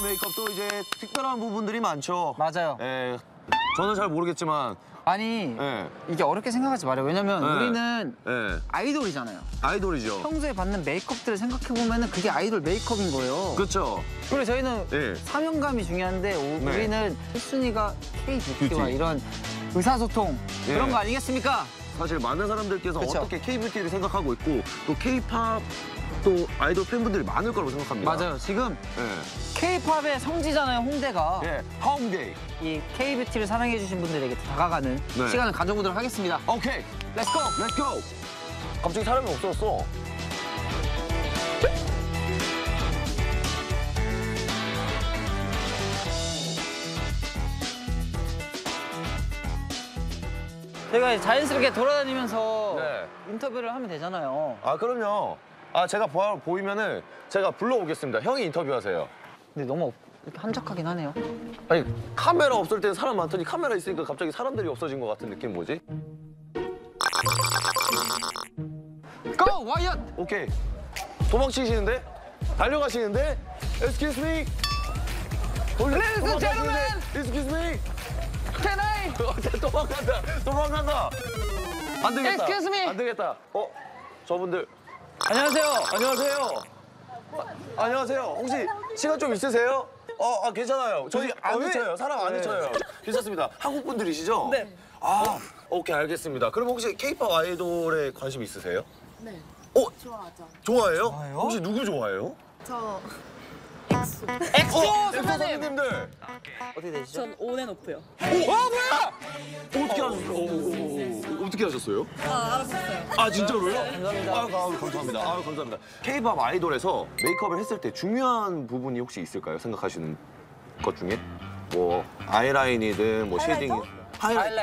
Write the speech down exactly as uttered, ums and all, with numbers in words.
메이크업도 이제 특별한 부분들이 많죠. 맞아요. 예, 저는 잘 모르겠지만 아니 예, 이게 어렵게 생각하지 말아요. 왜냐면 네. 우리는 예, 아이돌이잖아요. 아이돌이죠. 평소에 받는 메이크업들을 생각해보면 그게 아이돌 메이크업인 거예요. 그렇죠. 그리고 저희는 예. 사명감이 중요한데 오, 네. 우리는 일 순위가 K-뷰티와 뷰티. 이런 의사소통 예. 그런 거 아니겠습니까? 사실 많은 사람들께서 그쵸. 어떻게 K-뷰티를 생각하고 있고 또 K-팝 또 아이돌 팬분들이 많을 거라고 생각합니다. 맞아요. 지금 예, K-팝의 성지잖아요, 홍대가. 예, 하웅데이. 이 K-뷰티를 사랑해주신 분들에게 다가가는 네. 시간을 가져보도록 하겠습니다. 오케이, 렛츠고! 렛츠고. 갑자기 사람이 없어졌어. 저희가 자연스럽게 돌아다니면서 네. 인터뷰를 하면 되잖아요. 아, 그럼요. 아, 제가 보, 보이면은 제가 불러오겠습니다. 형이 인터뷰하세요. 근데 너무 이렇게 한적하긴 하네요. 아니, 카메라 없을 때는 사람 많더니 카메라 있으니까 갑자기 사람들이 없어진 것 같은 느낌 뭐지? 고! 와이엇! 오케이. 도망치시는데? 달려가시는데? Excuse me? 돌려, Ladies and 도망가시는데? Excuse me? Can I? 도망간다! 도망간다! 안 되겠다. Excuse me? 안 되겠다. 어? 저분들. 안녕하세요. 안녕하세요. 아, 안녕하세요. 혹시 시간 좀 있으세요? 어, 아, 괜찮아요. 저희 안 아, 왜? 늦춰요. 사람 안 네. 늦춰요. 괜찮습니다. 한국 분들이시죠? 네. 아, 오케이, 알겠습니다. 그럼 혹시 K-팝 아이돌에 관심 있으세요? 네. 어? 좋아하죠. 좋아해요? 좋아해요? 혹시 누구 좋아해요? 저 엑소. 엑소 어, 선배님! 선생님들! 어떻게 되시죠? 전 온앤오프요. 오! 와, 뭐야! 어떻게 하셨어요? 오, 오, 오, 오. 어떻게 하셨어요? 아, 알았어요. 아, 진짜로요? 감사합니다. 아유, 아유, 감사합니다. 아유, 감사합니다. K-팝 아이돌에서 메이크업을 했을 때 중요한 부분이 혹시 있을까요? 생각하시는 것 중에? 뭐 아이라인이든 뭐 쉐딩. 하이라이터? 하이라이터.